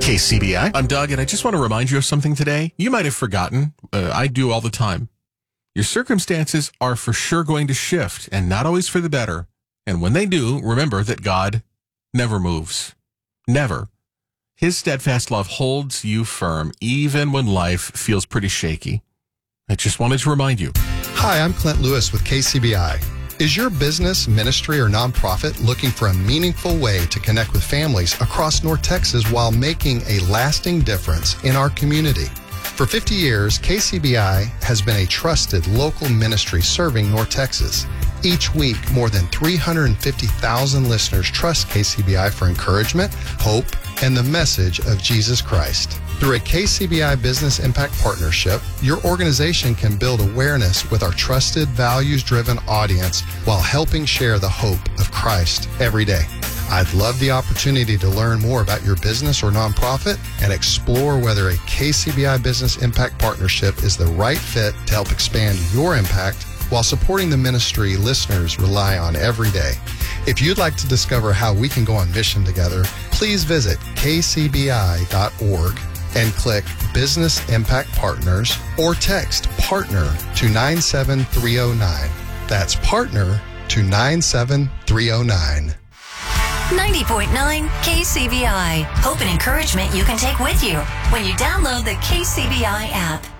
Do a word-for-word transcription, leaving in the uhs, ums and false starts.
K C B I. I'm Doug, and I just want to remind you of something today. You might have forgotten. Uh, I do all the time. Your circumstances are for sure going to shift, and not always for the better. And when they do, remember that God never moves. Never. His steadfast love holds you firm, even when life feels pretty shaky. I just wanted to remind you. Hi, I'm Clint Lewis with K C B I. Is your business, ministry, or nonprofit looking for a meaningful way to connect with families across North Texas while making a lasting difference in our community? For fifty years, K C B I has been a trusted local ministry serving North Texas. Each week, more than three hundred fifty thousand listeners trust K C B I for encouragement, hope, and the message of Jesus Christ. Through a K C B I Business Impact Partnership, your organization can build awareness with our trusted, values-driven audience while helping share the hope of Christ every day. I'd love the opportunity to learn more about your business or nonprofit and explore whether a K C B I Business Impact Partnership is the right fit to help expand your impact while supporting the ministry listeners rely on every day. If you'd like to discover how we can go on mission together, please visit k c b i dot org and click Business Impact Partners or text PARTNER to nine seven three zero nine. That's PARTNER to nine seven three zero nine. ninety point nine K C B I. Hope and encouragement you can take with you when you download the K C B I app.